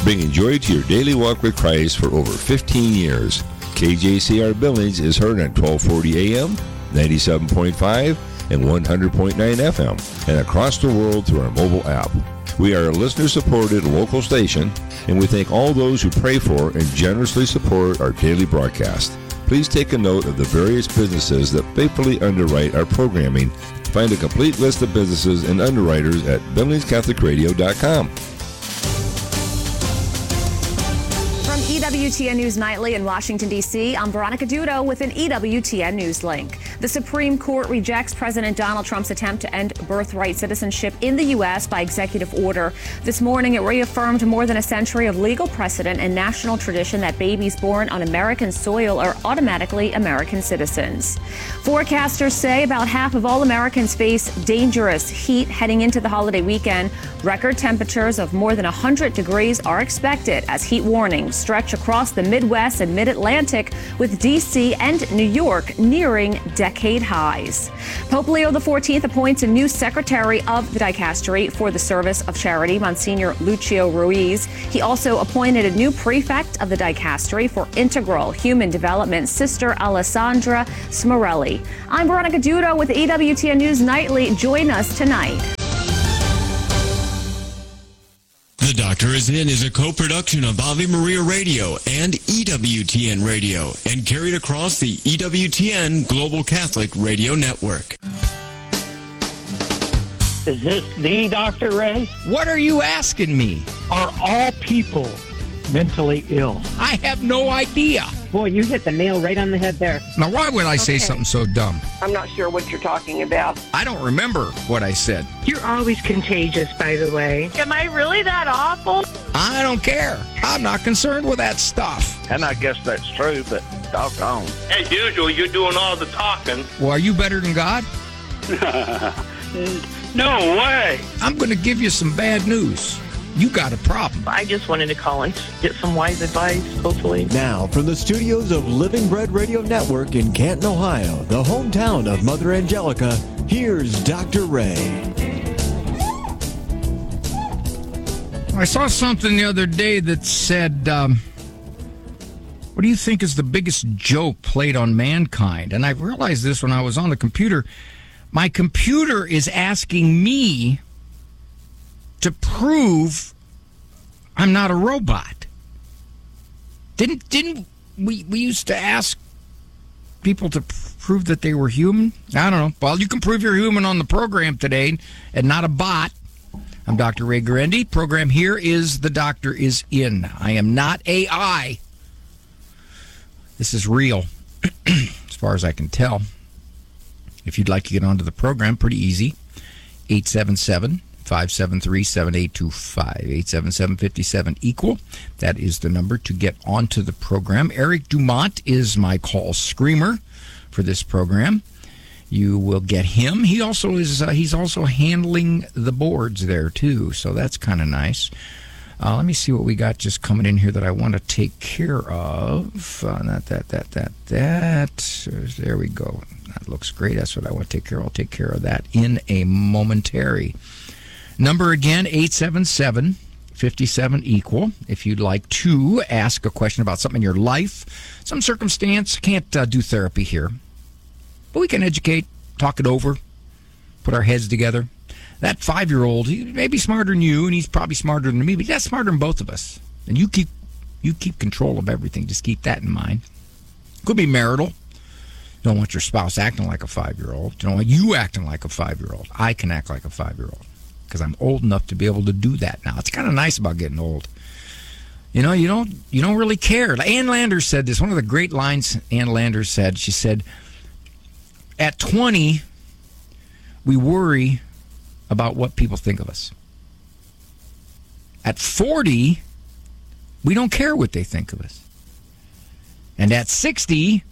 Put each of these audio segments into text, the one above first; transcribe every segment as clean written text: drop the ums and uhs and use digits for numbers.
bringing joy to your daily walk with Christ for over 15 years. KJCR Billings is heard on 1240 AM, 97.5, and 100.9 FM, and across the world through our mobile app. We are a listener-supported local station, and we thank all those who pray for and generously support our daily broadcast. Please take a note of the various businesses that faithfully underwrite our programming. Find a complete list of businesses and underwriters at BillingsCatholicRadio.com. From EWTN News Nightly in Washington, D.C., I'm Veronica Dudo with an EWTN News link. The Supreme Court rejects President Donald Trump's attempt to end birthright citizenship in the U.S. by executive order. This morning, it reaffirmed more than a century of legal precedent and national tradition that babies born on American soil are automatically American citizens. Forecasters say about half of all Americans face dangerous heat heading into the holiday weekend. Record temperatures of more than 100 degrees are expected as heat warnings stretch across the Midwest and Mid-Atlantic, with D.C. and New York nearing decade highs. Pope Leo XIV appoints a new secretary of the dicastery for the service of charity, Monsignor Lucio Ruiz. He also appointed a new prefect of the dicastery for integral human development, Sister Alessandra Smorelli. I'm Veronica Dudo with the EWTN News Nightly. Join us tonight. The Doctor is In is a co-production of Ave Maria Radio and EWTN Radio and carried across the EWTN Global Catholic Radio Network. Is this the Dr. Ray? What are you asking me? Are all people mentally ill? I have no idea. Boy, you hit the nail right on the head there. Now, why would I say something so dumb? I'm not sure what you're talking about. I don't remember what I said. You're always contagious, by the way. Am I really that awful? I don't care. I'm not concerned with that stuff. And I guess that's true, but doggone. As usual, you're doing all the talking. Well, are you better than God? No way. I'm going to give you some bad news. You got a problem. I just wanted to call and get some wise advice, hopefully. Now, from the studios of Living Bread Radio Network in Canton, Ohio, the hometown of Mother Angelica, here's Dr. Ray. I saw something the other day that said, what do you think is the biggest joke played on mankind? And I realized this when I was on the computer. My computer is asking me to prove I'm not a robot. Didn't we used to ask people to prove that they were human? I don't know. Well, you can prove you're human on the program today and not a bot. I'm Dr. Ray Guarendi. Program here is The Doctor is In. I am not AI. This is real, as far as I can tell. If you'd like to get onto the program, pretty easy. 877-573-7825. 877-57-EQUAL. That is the number to get onto the program. Eric Dumont is my call screamer for this program. You will get him. He also is. He's also handling the boards there too, so that's kind of nice. Let me see what we got just coming in here that I want to take care of. There we go. That looks great. That's what I want to take care of. I'll take care of that in a momentary. Number again, 877-57-EQUAL. If you'd like to ask a question about something in your life, some circumstance, can't do therapy here. But we can educate, talk it over, put our heads together. That 5-year-old, he may be smarter than you, and he's probably smarter than me, but he's smarter than both of us. And you keep control of everything. Just keep that in mind. Could be marital. You don't want your spouse acting like a 5-year-old. You don't want you acting like a 5-year-old. I can act like a 5-year-old because I'm old enough to be able to do that now. It's kind of nice about getting old. You know, you don't really care. Ann Landers said this. One of the great lines Ann Landers said, she said, at 20, we worry about what people think of us. At 40, we don't care what they think of us. And at 60,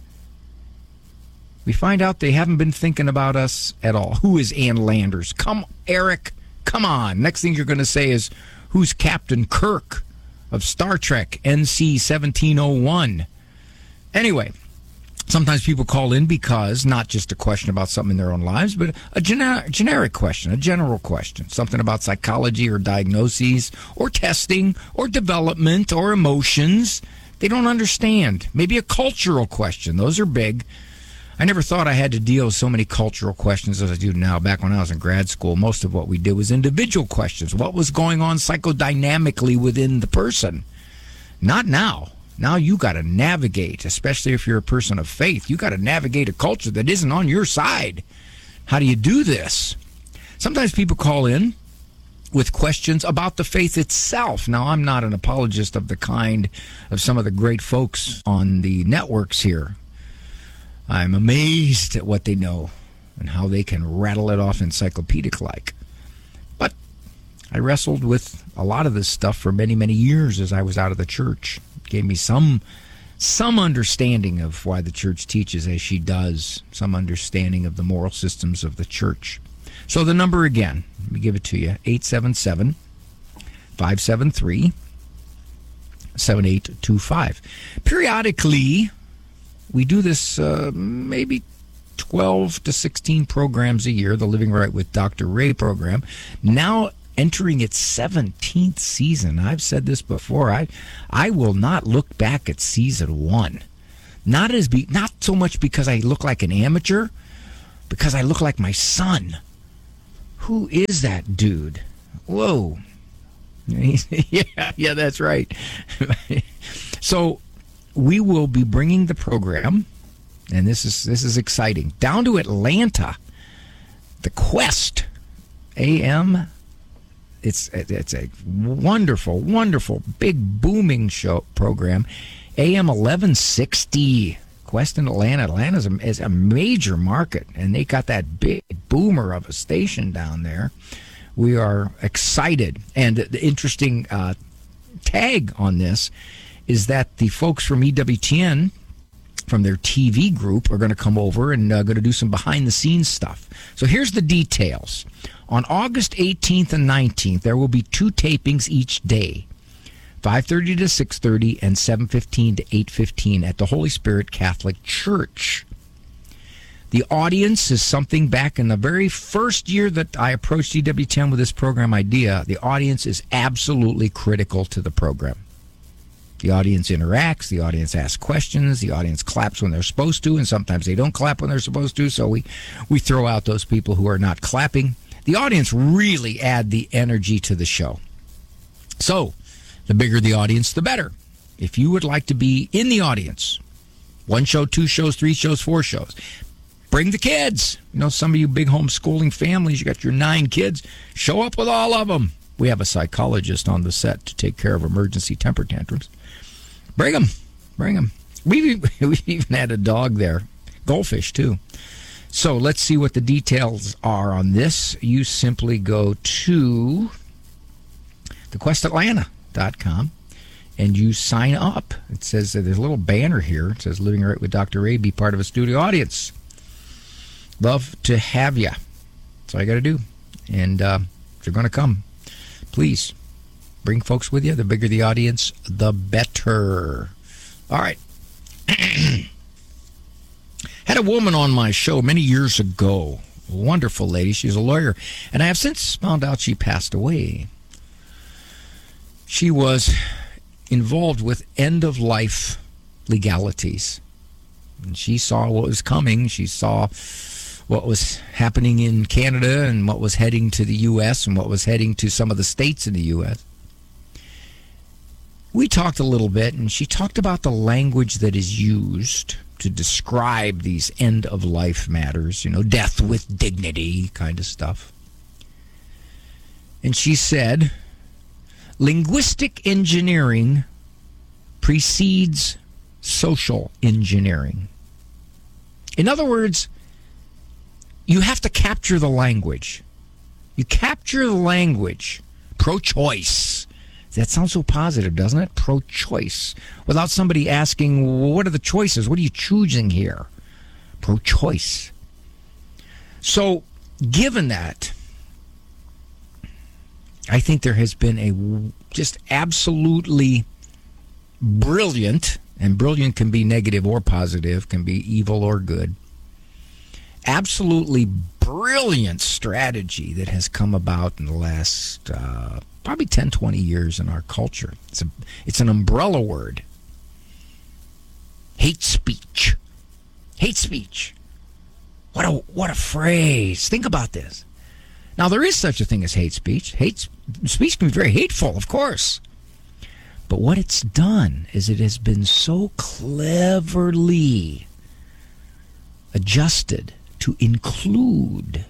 we find out they haven't been thinking about us at all. Who is Ann Landers? Come, Eric, come on. Next thing you're going to say is, who's Captain Kirk of Star Trek NC-1701? Anyway, Sometimes people call in because not just a question about something in their own lives, but a generic question, a general question, something about psychology or diagnoses or testing or development or emotions. They don't understand. Maybe a cultural question. Those are big. I never thought I had to deal with so many cultural questions as I do now. Back when I was in grad school, most of what we did was individual questions. What was going on psychodynamically within the person? Not now. Now you got to navigate, especially if you're a person of faith. You got to navigate a culture that isn't on your side. How do you do this? Sometimes people call in with questions about the faith itself. Now, I'm not an apologist of the kind of some of the great folks on the networks here. I'm amazed at what they know and how they can rattle it off encyclopedic-like. But I wrestled with a lot of this stuff for many, many years as I was out of the church. Gave me some understanding of why the church teaches as she does, some understanding of the moral systems of the church. So the number again, let me give it to you, 877-573-7825. Periodically, we do this maybe 12 to 16 programs a year, the Living Right with Dr. Ray program. Now entering its 17th season. I've said this before. I will not look back at season 1. Not so much because I look like an amateur, because I look like my son. Who is that dude? Whoa. Yeah, that's right. So we will be bringing the program, and this is exciting, down to Atlanta. The Quest AM. It's a wonderful, wonderful, big, booming show program. AM 1160. Quest in Atlanta. Atlanta is a major market, and they got that big boomer of a station down there. We are excited. And the interesting tag on this is that the folks from EWTN, from their TV group, are going to come over and going to do some behind-the-scenes stuff. So here's the details. On August 18th and 19th, there will be 2 tapings each day, 5:30 to 6:30 and 7:15 to 8:15 at the Holy Spirit Catholic Church. The audience is something back in the very first year that I approached EWTN with this program idea. The audience is absolutely critical to the program. The audience interacts, the audience asks questions, the audience claps when they're supposed to, and sometimes they don't clap when they're supposed to, so we throw out those people who are not clapping. The audience really add the energy to the show. So, the bigger the audience, the better. If you would like to be in the audience, 1 show, 2 shows, 3 shows, 4 shows, bring the kids. You know, some of you big homeschooling families, you got your 9 kids, show up with all of them. We have a psychologist on the set to take care of emergency temper tantrums. Bring them. We've even had a dog there, goldfish too. So let's see what the details are on this. You simply go to thequestatlanta.com and you sign up. It says there's a little banner here. It says Living Right with Dr. Ray, be part of a studio audience. Love to have you. That's all you got to do. And if you're going to come, please bring folks with you. The bigger the audience, the better. All right. Had a woman on my show many years ago. A wonderful lady. She's a lawyer. And I have since found out she passed away. She was involved with end-of-life legalities. And she saw what was coming. She saw what was happening in Canada and what was heading to the U.S. and what was heading to some of the states in the U.S. We talked a little bit, and she talked about the language that is used to describe these end-of-life matters, you know, death with dignity kind of stuff. And she said, linguistic engineering precedes social engineering. In other words, you have to capture the language. You capture the language, pro-choice. That sounds so positive, doesn't it? Pro-choice. Without somebody asking, well, what are the choices? What are you choosing here? Pro-choice. So, given that, I think there has been a just absolutely brilliant, And brilliant can be negative or positive, can be evil or good. Absolutely brilliant strategy that has come about in the last probably 10, 20 years in our culture. It's an umbrella word. Hate speech. Hate speech. What a phrase. Think about this. Now, there is such a thing as hate speech. Hate speech can be very hateful, of course. But what it's done is it has been so cleverly adjusted to include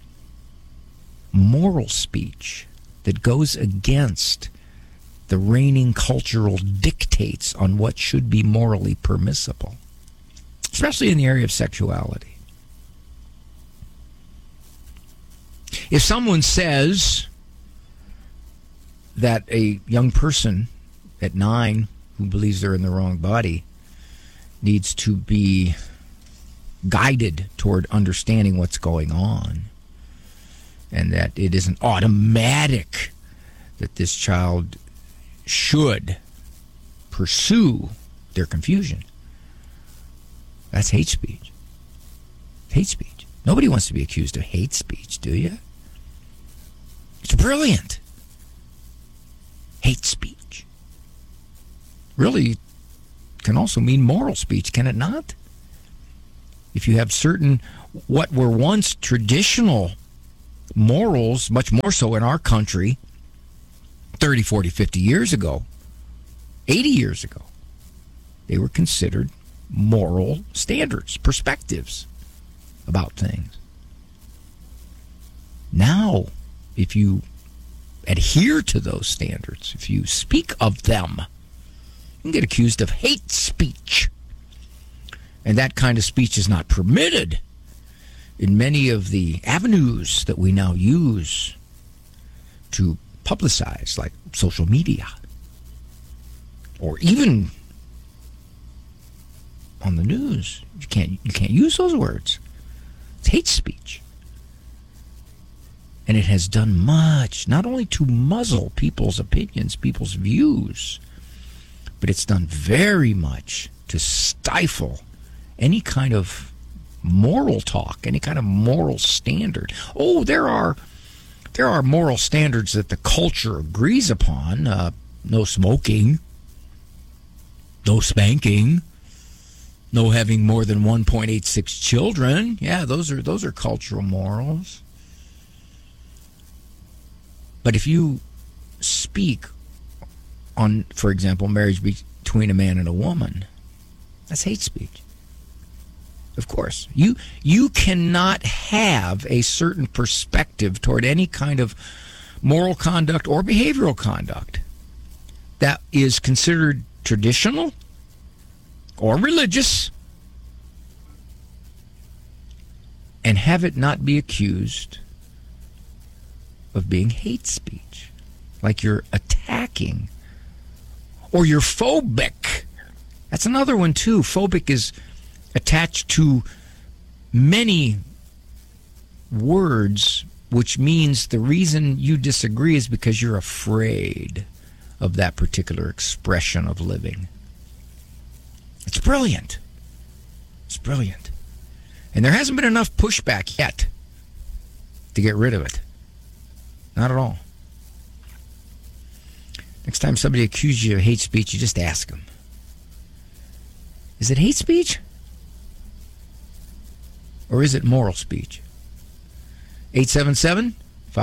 moral speech that goes against the reigning cultural dictates on what should be morally permissible, especially in the area of sexuality. If someone says that a young person at 9 who believes they're in the wrong body needs to be guided toward understanding what's going on, and that it isn't automatic that this child should pursue their confusion, that's hate speech. Hate speech. Nobody wants to be accused of hate speech, do you? It's brilliant. Hate speech really can also mean moral speech, can it not? If you have certain, what were once traditional morals, much more so in our country, 30, 40, 50 years ago, 80 years ago, they were considered moral standards, perspectives about things. Now, if you adhere to those standards, if you speak of them, you can get accused of hate speech. And that kind of speech is not permitted in many of the avenues that we now use to publicize, like social media, or even on the news. You can't use those words. It's hate speech. And it has done much, not only to muzzle people's opinions, people's views, but it's done very much to stifle any kind of moral talk, any kind of moral standard. Oh, there are moral standards that the culture agrees upon. No smoking, no spanking, no having more than 1.86 children. Yeah, those are cultural morals. But if you speak on, for example, marriage between a man and a woman, that's hate speech. Of course. You cannot have a certain perspective toward any kind of moral conduct or behavioral conduct that is considered traditional or religious and have it not be accused of being hate speech, like you're attacking or you're phobic. That's another one too. Phobic is attached to many words, which means the reason you disagree is because you're afraid of that particular expression of living. It's brilliant. It's brilliant. And there hasn't been enough pushback yet to get rid of it. Not at all. Next time somebody accuses you of hate speech, you just ask them, is it hate speech? Or is it moral speech? 877-573-7825.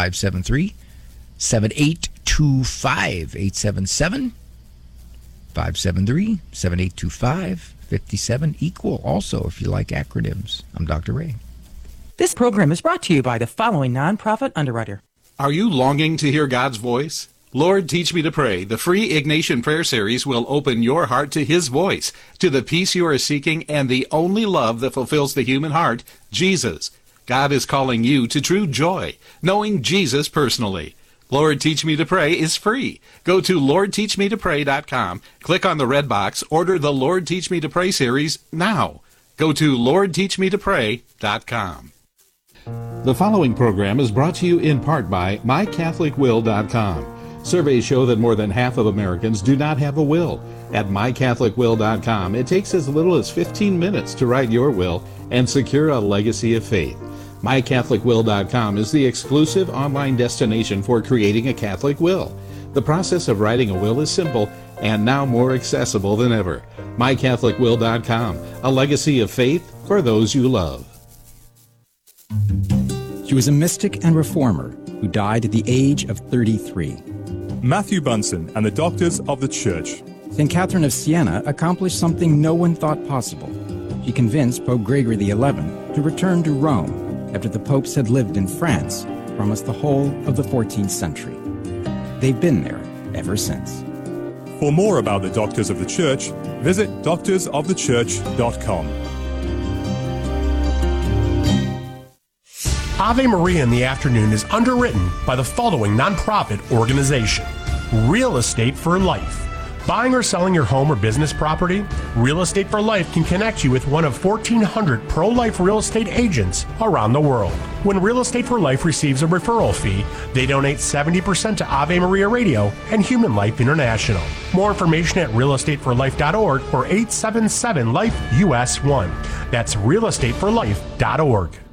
877-573-7825. 57 equal also if you like acronyms. I'm Dr. Ray. This program is brought to you by the following nonprofit underwriter. Are you longing to hear God's voice? Lord, Teach Me to Pray, the free Ignatian Prayer Series will open your heart to His voice, to the peace you are seeking, and the only love that fulfills the human heart, Jesus. God is calling you to true joy, knowing Jesus personally. Lord, Teach Me to Pray is free. Go to LordTeachMeToPray.com, click on the red box, order the Lord, Teach Me to Pray series now. Go to LordTeachMeToPray.com. The following program is brought to you in part by MyCatholicWill.com. Surveys show that more than half of Americans do not have a will. At mycatholicwill.com, it takes as little as 15 minutes to write your will and secure a legacy of faith. mycatholicwill.com is the exclusive online destination for creating a Catholic will. The process of writing a will is simple and now more accessible than ever. mycatholicwill.com, a legacy of faith for those you love. She was a mystic and reformer who died at the age of 33. Matthew Bunson and the Doctors of the Church. St. Catherine of Siena accomplished something no one thought possible. She convinced Pope Gregory XI to return to Rome after the popes had lived in France for almost the whole of the 14th century. They've been there ever since. For more about the Doctors of the Church, visit doctorsofthechurch.com. Ave Maria in the Afternoon is underwritten by the following nonprofit organization: Real Estate for Life. Buying or selling your home or business property? Real Estate for Life can connect you with one of 1,400 pro-life real estate agents around the world. When Real Estate for Life receives a referral fee, they donate 70% to Ave Maria Radio and Human Life International. More information at realestateforlife.org or 877-LIFE-US1. That's realestateforlife.org.